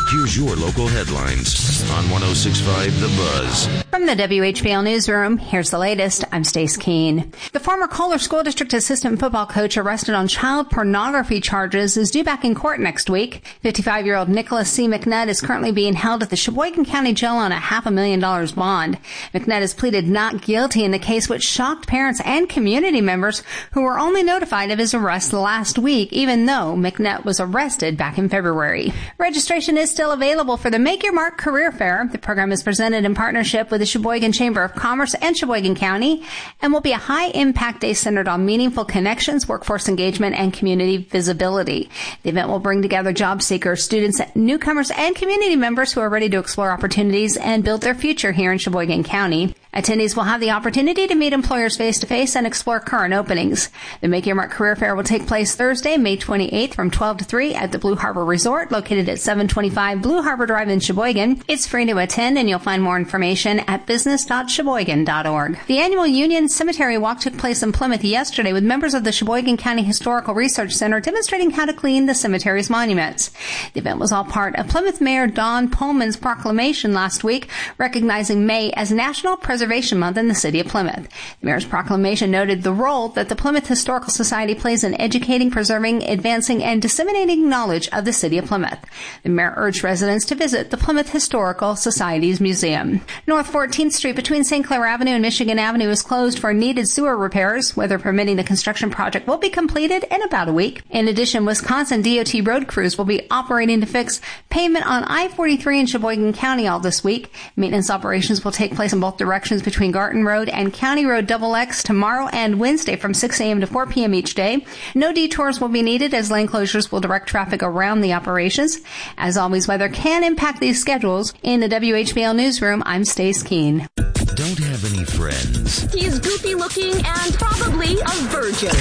Here's your local headlines on 106.5 The Buzz. From the WHBL Newsroom, here's the latest. I'm Stace Keene. The former Kohler School District assistant football coach arrested on child pornography charges is due back in court next week. 55-year-old Nicholas C. McNutt is currently being held at the Sheboygan County Jail on a $500,000 bond. McNutt has pleaded not guilty in the case, which shocked parents and community members who were only notified of his arrest last week, even though McNutt was arrested back in February. Registration is still available for the Make Your Mark Career Fair. The program is presented in partnership with the Sheboygan Chamber of Commerce and Sheboygan County and will be a high-impact day centered on meaningful connections, workforce engagement, and community visibility. The event will bring together job seekers, students, newcomers, and community members who are ready to explore opportunities and build their future here in Sheboygan County. Attendees will have the opportunity to meet employers face-to-face and explore current openings. The Make Your Mark Career Fair will take place Thursday, May 28th from 12 to 3 at the Blue Harbor Resort, located at 725 Blue Harbor Drive in Sheboygan. It's free to attend, and you'll find more information at business.sheboygan.org. The annual Union Cemetery Walk took place in Plymouth yesterday with members of the Sheboygan County Historical Research Center demonstrating how to clean the cemetery's monuments. The event was all part of Plymouth Mayor Don Pullman's proclamation last week, recognizing May as National Preservation Month in the city of Plymouth. The mayor's proclamation noted the role that the Plymouth Historical Society plays in educating, preserving, advancing, and disseminating knowledge of the city of Plymouth. The mayor urged residents to visit the Plymouth Historical Society's museum. North 14th Street between St. Clair Avenue and Michigan Avenue is closed for needed sewer repairs. Weather permitting, the construction project will be completed in about a week. In addition, Wisconsin DOT road crews will be operating to fix pavement on I-43 in Sheboygan County all this week. Maintenance operations will take place in both directions between Garton Road and County Road XX tomorrow and Wednesday from 6 a.m. to 4 p.m. each day. No detours will be needed as lane closures will direct traffic around the operations. As always, weather can impact these schedules. In the WHBL Newsroom, I'm Stace Keene. Don't have any friends. He's goofy looking and probably a virgin.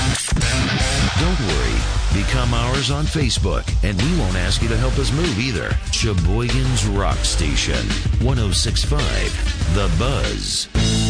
Don't worry. Become ours on Facebook, and we won't ask you to help us move either. Sheboygan's Rock Station, 106.5 The Buzz.